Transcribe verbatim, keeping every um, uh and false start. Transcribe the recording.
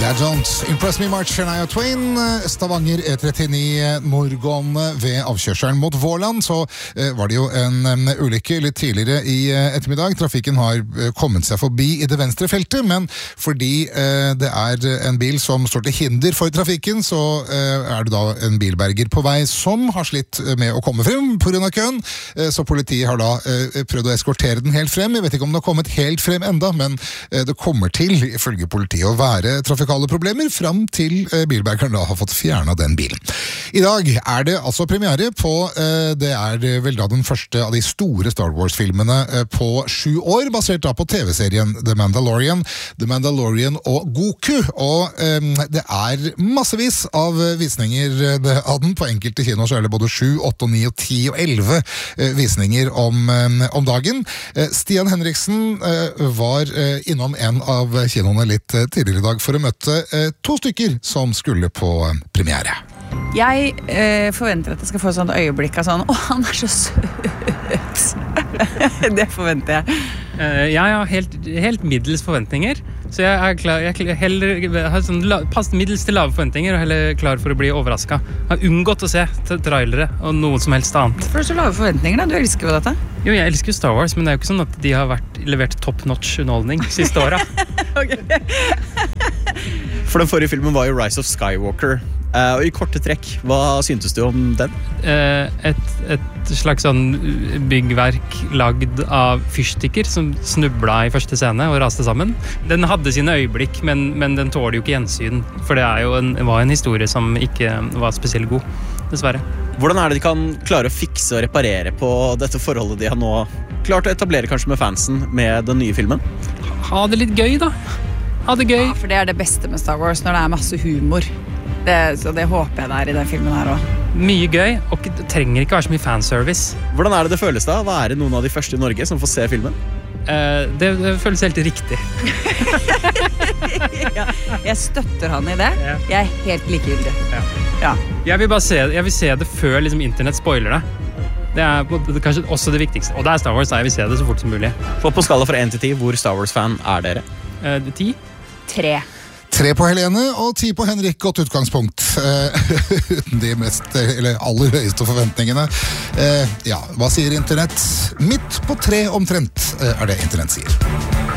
Yeah, don't impress me much, Shania Twain. Stavanger E trettini Morgående ved avkjørselen mot Våland, så eh, var det jo en um, ulykke litt tidligere i uh, ettermiddag. Trafikken har uh, kommet seg forbi i det venstre feltet, men fordi uh, det er en bil som står til hinder for trafikken, så uh, er det da en bilberger på vei som har slitt med å komme frem på grunn av køen. Uh, så politiet har da uh, prøvd å eskortere den helt frem. Jeg vet ikke om det har kommet helt frem enda, men uh, det kommer til, ifølge politiet, å være trafikale problemer fram til uh, bilbergeren da har fått fjernet den bilen. I dag er det altså premiere på, uh, det er vel da den første av de store Star Wars-filmene uh, på sju år, basert da på T V-serien The Mandalorian, The Mandalorian og Goku, og um, det er massevis av visninger uh, av den. På enkelte kinoer så er det både sju, åtte, ni, ti og elleve uh, visninger om, um, om dagen. Uh, Stian Henriksen uh, var uh, innom en av kinoene litt uh, tidligere i dag for å møte uh, to stykker som skulle på uh, premiere. Jeg eh, forventer at jeg skal få et sånt øyeblikk av sånn, åh, han er så søt. Det forventer jeg. Uh, jeg har helt, helt middels forventninger, så jeg er klar, jeg heller, har sånn la, pass middels til lave forventninger og heller klar for å bli overrasket. Jeg har unngått å se trailere og noe som helst annet. For så lave forventninger da, du elsker jo dette. Jo, jeg elsker jo Star Wars, men det er jo ikke sånn at de har vært, levert top-notch underholdning siste året. Okay. For den forrige filmen var jo Rise of Skywalker. Uh, og i korte trekk, hva syntes du om den? Uh, et, et slags sånn byggverk lagd av fyrstikker som snubla i første scene og raste sammen. Den hadde sine øyeblikk, men, men den tåler jo ikke gjensyn, for det er jo en, var en historie som ikke var spesielt god, dessverre. Hvordan er det de kan klare å fikse og reparere på dette forholdet de har nå klart å etablere kanskje med fansen med den nye filmen? Ha det litt gøy da. Ha det gøy. Ja, for det er det beste med Star Wars, når det er masse humor. Det, så det håper jeg det er i den filmen her også. Mye gøy, og det trenger ikke være så mye fanservice. Hvordan er det det føles da? Hva er det noen av de første i Norge som får se filmen? Uh, det, det føles helt riktig. Ja, jeg støtter han i det. Ja. Jeg er helt likegyldig. Ja. Ja. Jeg vil bare se, jeg vil se det før liksom, internett spoiler det. Det er, det er kanskje også det viktigste. Og det er Star Wars, da jeg vil se det så fort som mulig. For på skala fra én til ti, hvor Star Wars-fan er dere? Uh, ti? Tre. Tre på Helene og ti på Henrik, godt utgangspunkt. Uten de mest, eller aller høyeste forventningene. Ja, hva sier internett? Midt på tre omtrent er det internett sier.